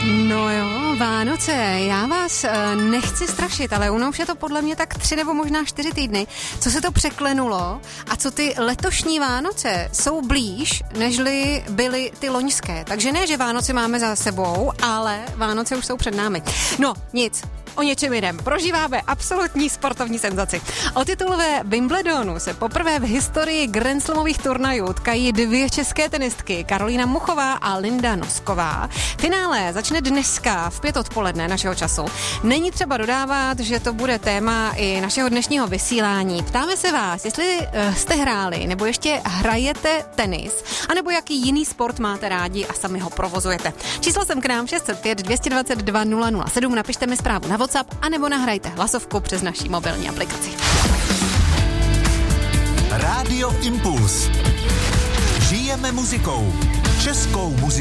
No jo, Vánoce, já vás nechci strašit, ale už je to podle mě tak 3 nebo možná 4 týdny, co se to překlenulo a co ty letošní Vánoce jsou blíž, nežli byly ty loňské. Takže ne, že Vánoce máme za sebou, ale Vánoce už jsou před námi. No, nic. O něčem jiném. Prožíváme absolutní sportovní senzaci. O titulové Wimbledonu se poprvé v historii Grand Slamových turnajů tkají 2 české tenistky, Karolína Muchová a Linda Nosková. Finále začne dneska v 5 odpoledne našeho času. Není třeba dodávat, že to bude téma i našeho dnešního vysílání. Ptáme se vás, jestli jste hráli nebo ještě hrajete tenis, anebo jaký jiný sport máte rádi a sami ho provozujete. Číslo sem k nám 605 222 007. Napište mi zprávu na WhatsApp, anebo nahrajte hlasovku přes naší mobilní aplikaci. Rádio Impuls. Žijeme muzikou. Českou muzikou.